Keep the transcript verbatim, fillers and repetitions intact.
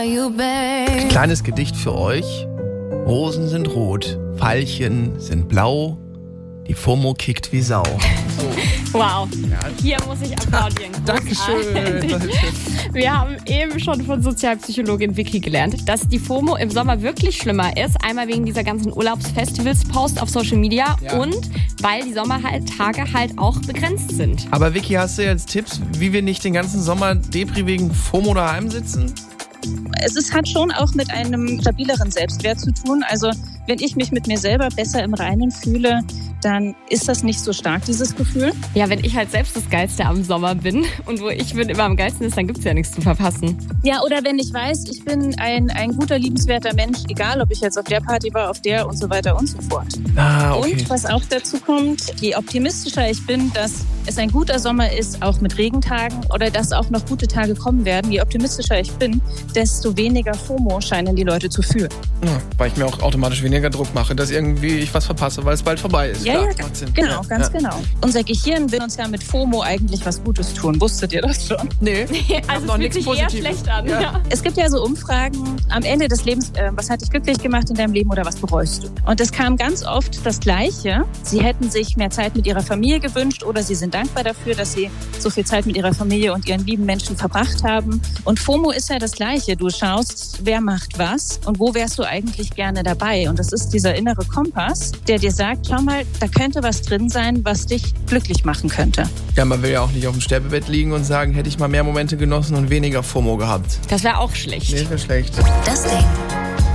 Kleines Gedicht für euch. Rosen sind rot, Veilchen sind blau, die FOMO kickt wie Sau. Wow, hier muss ich applaudieren. Dankeschön. Wir haben eben schon von Sozialpsychologin Vicky gelernt, dass die FOMO im Sommer wirklich schlimmer ist. Einmal wegen dieser ganzen Urlaubsfestivals-Posts auf Social Media ja. und weil die Sommertage halt auch begrenzt sind. Aber Vicky, hast du jetzt Tipps, wie wir nicht den ganzen Sommer Depri wegen FOMO daheim sitzen? Es ist, hat schon auch mit einem stabileren Selbstwert zu tun. Also wenn ich mich mit mir selber besser im Reinen fühle, dann ist das nicht so stark, dieses Gefühl. Ja, wenn ich halt selbst das Geilste am Sommer bin und wo ich bin immer am geilsten ist, dann gibt es ja nichts zu verpassen. Ja, oder wenn ich weiß, ich bin ein, ein guter, liebenswerter Mensch, egal ob ich jetzt auf der Party war, auf der und so weiter und so fort. Ah, okay. Und was auch dazu kommt, je optimistischer ich bin, dass es ein guter Sommer ist, auch mit Regentagen oder dass auch noch gute Tage kommen werden, je optimistischer ich bin, desto weniger FOMO scheinen die Leute zu fühlen. Ja, weil ich mir auch automatisch weniger Druck mache, dass irgendwie ich was verpasse, weil es bald vorbei ist. Ja, Klar, ja, macht Sinn. genau, Ja, ganz ja. genau. Unser Gehirn will uns ja mit FOMO eigentlich was Gutes tun. Wusstet ihr das schon? Nee, Also noch es fühlt nichts sich eher Positives. schlecht an. Ja. Ja. Es gibt ja so Umfragen am Ende des Lebens, äh, was hat dich glücklich gemacht in deinem Leben oder was bereust du? Und es kam ganz oft das Gleiche. Sie hätten sich mehr Zeit mit ihrer Familie gewünscht oder sie sind dankbar dafür, dass sie so viel Zeit mit ihrer Familie und ihren lieben Menschen verbracht haben. Und FOMO ist ja das Gleiche. Du schaust, wer macht was und wo wärst du eigentlich gerne dabei? Und das ist dieser innere Kompass, der dir sagt, schau mal, da könnte was drin sein, was dich glücklich machen könnte. Ja, man will ja auch nicht auf dem Sterbebett liegen und sagen, hätte ich mal mehr Momente genossen und weniger FOMO gehabt. Das wäre auch schlecht. Nee, das wäre schlecht. Das Ding.